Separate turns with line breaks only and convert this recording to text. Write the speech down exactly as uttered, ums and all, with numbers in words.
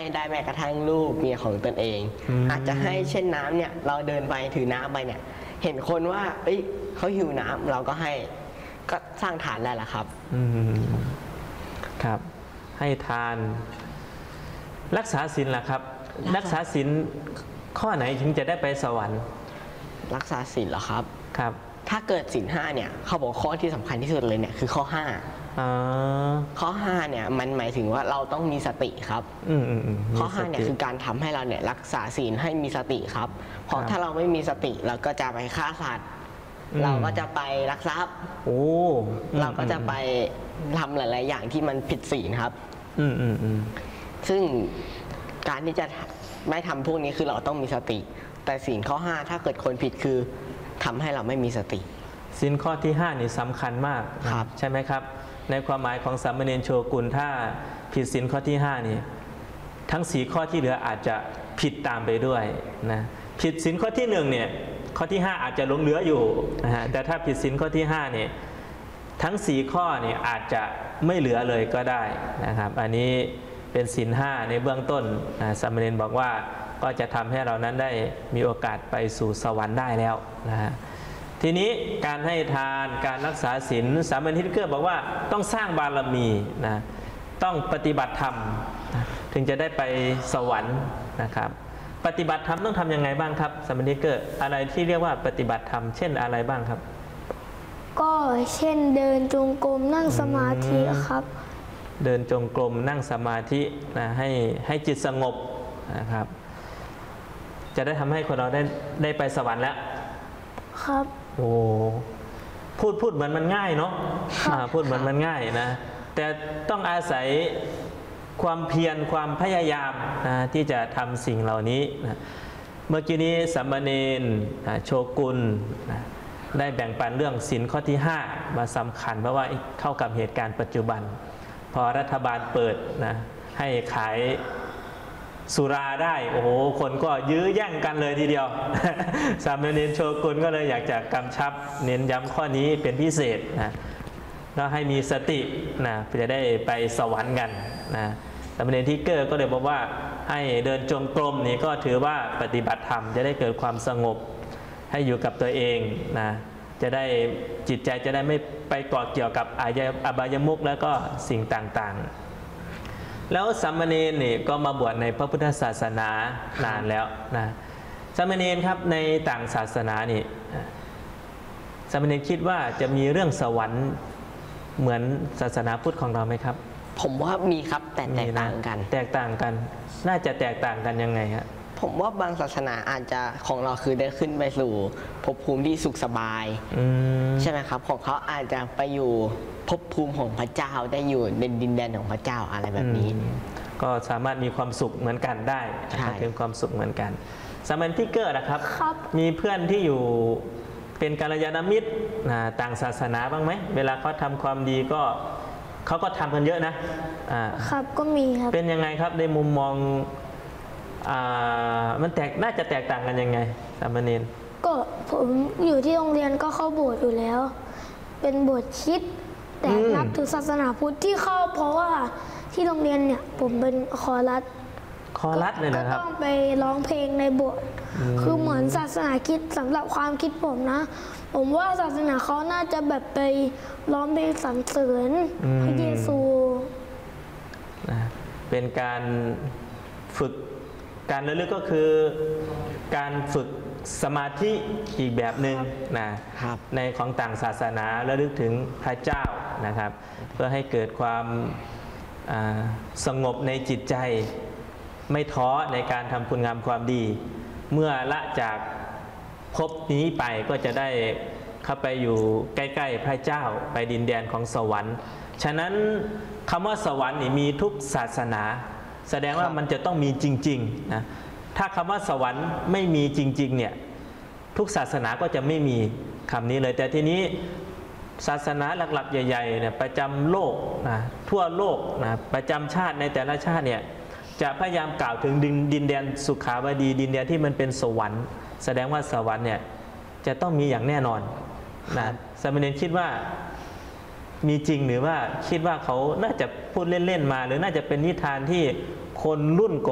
ได้แม้กระทั่งลูกเมียของตนเอง อาจจะให้เช่นน้ำเนี่ยเราเดินไปถือน้ำไปเนี่ยเห็นคนว่าเอ้ยเขาหิวน้ำเราก็ให้ก็สร้างฐานได้แหละครับ
อืมครับให้ทานรักษาศีลล่ะครับรักษาศีลข้อไหนถึงจะได้ไปสวรรค์
รักษาศีลเหรอครับ
ครับ
ถ้าเกิดศีลห้าเนี่ยเขาบอกข้อที่สำคัญที่สุดเลยเนี่ยคือข้อห้าข้อห้าเนี่ยมันหมายถึงว่าเราต้องมีสติครับข้อห้าเนี่ยคือการทำให้เราเนี่ยรักษาศีลให้มีสติครับเพราะถ้าเราไม่มีสติเราก็จะไปฆ่าสัตว์เราก็จะไปลักทรัพย์โอ้เราก็จะไปทำหลายๆอย่างที่มันผิดศีลครับอืมอืมอืมซึ่งการที่จะไม่ทำพวกนี้คือเราต้องมีสติแต่ศีลข้อห้าถ้าเกิดคนผิดคือทำให้เราไม่มีสติ
ศีลข้อที่ห้านี่สำคัญมากครับใช่ไหมครับในความหมายของสามเณรโชกุลถ้าผิดศีลข้อที่ห้านี่ทั้งสี่ข้อที่เหลืออาจจะผิดตามไปด้วยนะผิดศีลข้อที่หนึ่งเนี่ยข้อที่ห้าอาจจะหลงเหลืออยู่นะฮะแต่ถ้าผิดศีลข้อที่ห้าเนี่ยทั้งสี่ข้อเนี่ยอาจจะไม่เหลือเลยก็ได้นะครับอันนี้เป็นศีลห้าในเบื้องต้นนะสามเณรบอกว่าก็จะทำให้เรานั้นได้มีโอกาสไปสู่สวรรค์ได้แล้วนะฮะทีนี้การให้ทานการรักษาศีลสามเณรทิฏฐิเกอร์บอกว่าต้องสร้างบารมีนะต้องปฏิบัติธรรมนะถึงจะได้ไปสวรรค์นะครับปฏิบัติธรรมต้องทำยังไงบ้างครับสามเณรทิฏฐิเกอร์อะไรที่เรียกว่าปฏิบัติธรรมเช่นอะไรบ้างครับ
ก็เช่นเดินจงกรมนั่งสมาธิครับ
เดินจงกรมนั่งสมาธินะให้ให้จิตสงบนะครับจะได้ทำให้คนเราได้ได้ไปสวรรค์แล้ว
ครับ
โอ้พูดพูดเหมือนมันง่ายเนาะพูดเหมือนมันง่ายนะแต่ต้องอาศัยความเพียรความพยายามนะที่จะทำสิ่งเหล่านี้นะเมื่อกี้นี้สามเณรโชกุลนะได้แบ่งปันเรื่องศีลข้อที่ห้ามาสำคัญเพราะว่าเข้ากับเหตุการณ์ปัจจุบันพอรัฐบาลเปิดนะให้ขายสุราได้โอ้โหคนก็ยื้อแย่งกันเลยทีเดียวสามเณรโชกุลก็เลยอยากจะกำชับเน้นย้ำข้อนี้เป็นพิเศษนะแล้วให้มีสตินะจะได้ไปสวรรค์กันนะสามเณรทิฏฐิเกอร์ก็เลยบอกว่าให้เดินจงกรมนี่ก็ถือว่าปฏิบัติธรรมจะได้เกิดความสงบให้อยู่กับตัวเองนะจะได้จิตใจจะได้ไม่ไปเกาะเกี่ยวกับอบายมุขแล้วก็สิ่งต่างๆแล้วสามเณรนี่ก็มาบวชในพระพุทธศาสนานานแล้วนะสามเณรครับในต่างศาสนานี่สามเณรคิดว่าจะมีเรื่องสวรรค์เหมือนศาสนาพุทธของเราไหมครับ
ผมว่ามีครับแต่แตกต่างกัน
แตกต่างกันน่าจะแตกต่างกันยังไงฮะ
ผมว่าบางศาสนาอาจจะของเราคือได้ขึ้นไปสู่ภพภูมิที่สุขสบายใช่ไหมครับของเขาอาจจะไปอยู่ภพภูมิของพระเจ้าได้อยู่ในดินแดนของพระเจ้าอะไรแบบนี้
ก็สามารถมีความสุขเหมือนกันได้ถึงความสุขเหมือนกันสามเณรทิฏฐิเกอร์นะครับมีเพื่อนที่อยู่เป็นกัลยาณมิตรต่างศาสนาบ้างไหมเวลาเขาทำความดีก็เขาก็ทำกันเยอะนะครับ
ก็มีครับ
เป็นยังไงครับในมุมมองมันแตกน่าจะแตกต่างกันยังไงสามเณร
ก็ผมอยู่ที่โรงเรียนก็เข้าโบสถ์อยู่แล้วเป็นโบสถ์คริสต์แต่นับถือศาสนาพุทธที่เข้าเพราะว่าที่โรงเรียนเนี่ยผมเป็นคอรัส
คอรัสเลยนะครับ
ก็ต้องไปร้องเพลงในโบสถ์คือเหมือนศาสนาคริสต์สำหรับความคิดผมนะผมว่าศาสนาเขาน่าจะแบบไปร้องเพลงสรรเสริญพระเยซู
เป็นการฝึกการระลึกก็คือการฝึกสมาธิอีกแบบหนึ่งนะในของต่างศาสนาระลึกถึงพระเจ้านะครับเพื่อให้เกิดความสงบในจิตใจไม่ท้อในการทำคุณงามความดีเมื่อละจากภพนี้ไปก็จะได้เข้าไปอยู่ใกล้ๆพระเจ้าไปดินแดนของสวรรค์ฉะนั้นคำว่าสวรรค์นี่มีทุกศาสนาแสดงว่ามันจะต้องมีจริงๆนะถ้าคำว่าสวรรค์ไม่มีจริงๆเนี่ยทุกศาสนาก็จะไม่มีคำนี้เลยแต่ทีนี้ศาสนาหลักๆใหญ่ๆเนี่ยประจำโลกนะทั่วโลกนะประจำชาติในแต่ละชาติเนี่ยจะพยายามกล่าวถึงดินดินแดนสุขาวดีดินแดนที่มันเป็นสวรรค์แสดงว่าสวรรค์เนี่ยจะต้องมีอย่างแน่นอนนะสามเณรคิดว่ามีจริงหรือว่าคิดว่าเขาน่าจะพูดเล่นๆมาหรือน่าจะเป็นนิทานที่คนรุ่น